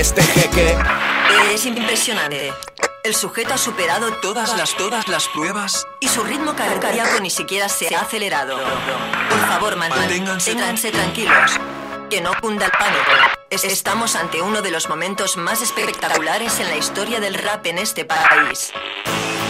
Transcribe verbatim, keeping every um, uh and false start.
Este jeque es impresionante. El sujeto ha superado todas las todas las pruebas y su ritmo cardíaco ni siquiera se ha acelerado. Por favor, manténganse tranquilos. Que no cunda el pánico. Estamos ante uno de los momentos más espectaculares en la historia del rap en este país.